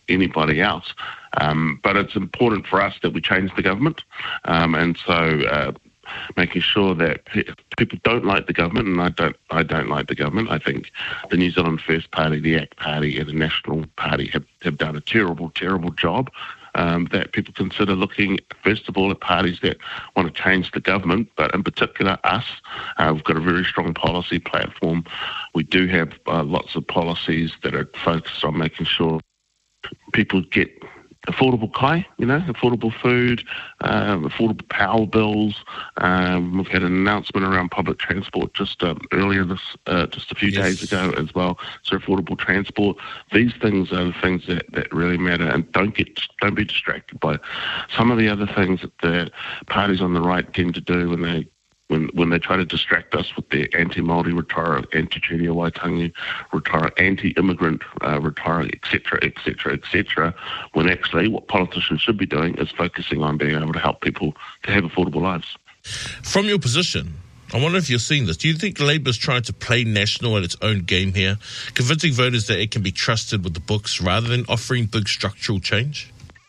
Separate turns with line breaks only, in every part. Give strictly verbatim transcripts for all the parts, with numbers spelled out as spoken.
anybody else. Um, but it's important for us that we change the government, um, and so uh, making sure that pe- people don't like the government, and I don't, I don't like the government. I think the New Zealand First Party, the ACT Party, and the National Party have, have done a terrible, terrible job. Um, that people consider looking, first of all, at parties that want to change the government, but in particular us. Uh, we've got a very strong policy platform. We do have uh, lots of policies that are focused on making sure people get affordable kai, you know, affordable food, um, affordable power bills. Um, we've had an announcement around public transport just um, earlier this, uh, just a few
yes.
days ago as well. So affordable transport. These things are the things that, that really matter, and don't get don't be distracted by some of the other things that the parties on the right tend to do when they when when they try to distract us with their anti-Māori rhetoric, anti-Tūria Waitangi rhetoric, anti-immigrant uh, rhetoric, et cetera, et cetera, et cetera, when actually what politicians should be doing is focusing on being able to help people to have affordable lives.
From your position, I wonder if you're seeing this. Do you think Labour's trying to play national at its own game here, convincing voters that it can be trusted with the books rather than offering big structural change?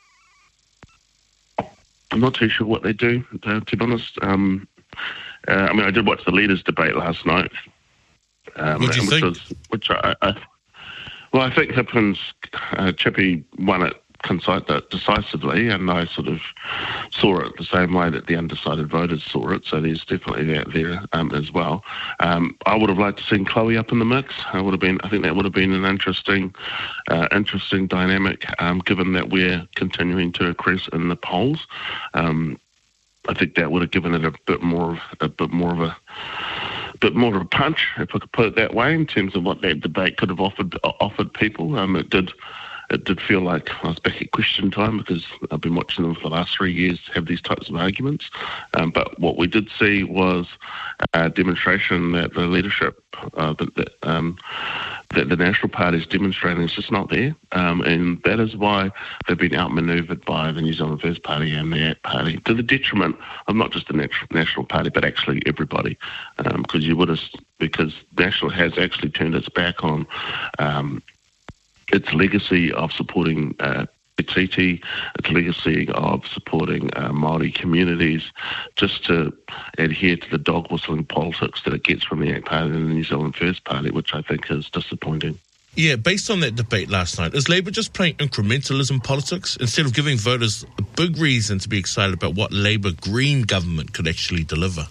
I'm not too sure what they do, to, to be honest. Um, Uh, I mean, I did watch the leaders' debate last night. Um,
what do you
which
think?
Was, which I, I, well, I think Hipkins, uh, Chippy won it concise, decisively, and I sort of saw it the same way that the undecided voters saw it. So there's definitely that there um, as well. Um, I would have liked to seen Chloe up in the mix. I would have been. I think that would have been an interesting, uh, interesting dynamic, um, given that we're continuing to increase in the polls. Um, I think that would have given it a bit more, a bit more of a, a bit more of a punch, if I could put it that way, in terms of what that debate could have offered offered people. Um, it did, it did feel like I was back at question time, because I've been watching them for the last three years have these types of arguments. Um, but what we did see was a demonstration that the leadership, uh, that, that, um, that the National Party is demonstrating is just not there. Um, and that is why they've been outmanoeuvred by the New Zealand First Party and the ACT Party, to the detriment of not just the National Party, but actually everybody. Because um, you would have, because National has actually turned its back on um, its legacy of supporting uh, Te Iti, its legacy of supporting uh, Māori communities, just to adhere to the dog whistling politics that it gets from the ACT Party and the New Zealand First Party, which I think is disappointing.
Yeah, based on that debate last night, is Labour just playing incrementalism politics instead of giving voters a big reason to be excited about what Labour Green government could actually deliver?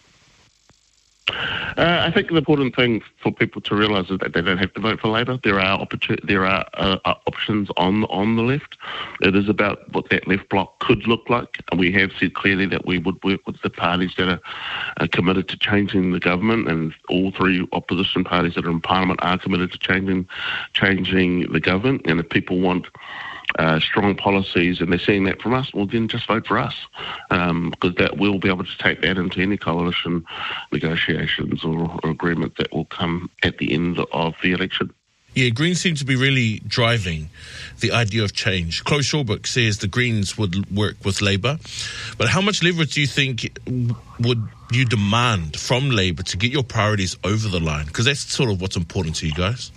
Uh, I think the important thing for people to realise is that they don't have to vote for Labour. There are opportun- there are uh, options on on the left. It is about what that left bloc could look like. And we have said clearly that we would work with the parties that are, are committed to changing the government, and all three opposition parties that are in Parliament are committed to changing changing the government. And if people want Uh, strong policies, and they're seeing that from us, well, then just vote for us, um, because that we'll be able to take that into any coalition negotiations or, or agreement that will come at the end of the election.
Yeah, Greens seem to be really driving the idea of change. Chloe Shawbrook says the Greens would work with Labour, but how much leverage do you think would you demand from Labour to get your priorities over the line? Because that's sort of what's important to you guys.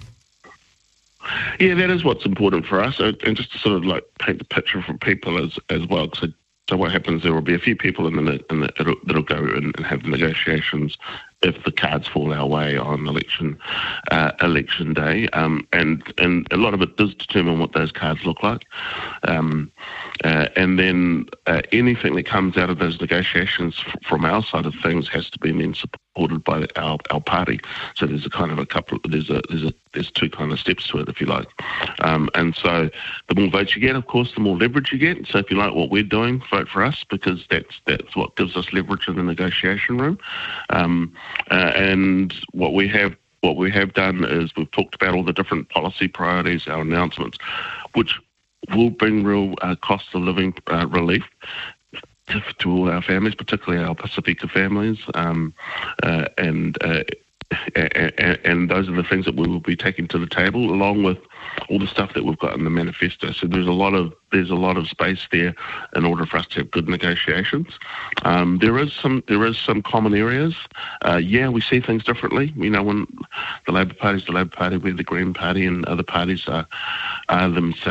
Yeah, that is what's important for us. And just to sort of like paint the picture for people as as well. So, so what happens, there will be a few people in the, in the it'll, that'll go in and have negotiations if the cards fall our way on election uh, election day. Um, and, and a lot of it does determine what those cards look like. Um, uh, and then uh, anything that comes out of those negotiations f- from our side of things has to be then supported by our, our party. So there's a kind of a couple, there's a there's a there's two kind of steps to it, if you like. Um, and so the more votes you get, of course, the more leverage you get. So if you like what we're doing, vote for us, because that's that's what gives us leverage in the negotiation room. Um, uh, and what we have what we have done is we've talked about all the different policy priorities, our announcements, which will bring real uh, cost of living uh, relief to, to all our families, particularly our Pacifica families, um, uh, and uh, and, and those are the things that we will be taking to the table, along with all the stuff that we've got in the manifesto. So there's a lot of there's a lot of space there in order for us to have good negotiations. Um, there is some there is some common areas. Uh, yeah, we see things differently. You know, when the Labor Party is the Labor Party, we're the Green Party, and other parties are, are themselves.